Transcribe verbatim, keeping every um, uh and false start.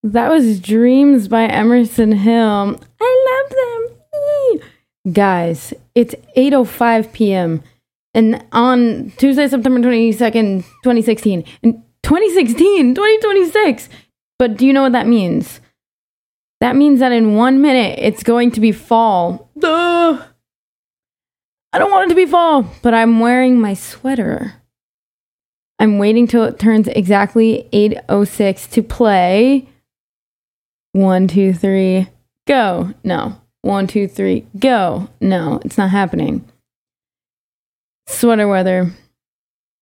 That was Dreams by Emerson Hill. I love them. Eee. Guys, it's eight oh five p.m. and on Tuesday, September twenty-second, twenty sixteen. And twenty sixteen, twenty twenty-six. But do you know what that means? That means that in one minute, it's going to be fall. Duh. I don't want it to be fall, but I'm wearing my sweater. I'm waiting till it turns exactly eight oh six to play. One, two, three, go. No. One, two, three, go. No, it's not happening. Sweater weather.